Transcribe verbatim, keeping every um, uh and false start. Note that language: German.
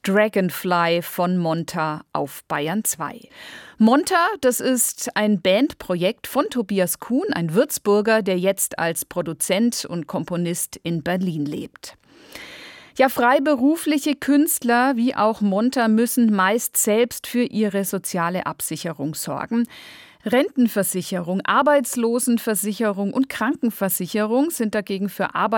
Dragonfly von Monta auf Bayern zwei. Monta, das ist ein Bandprojekt von Tobias Kuhn, ein Würzburger, der jetzt als Produzent und Komponist in Berlin lebt. Ja, freiberufliche Künstler wie auch Monta müssen meist selbst für ihre soziale Absicherung sorgen. Rentenversicherung, Arbeitslosenversicherung und Krankenversicherung sind dagegen für Arbeitnehmer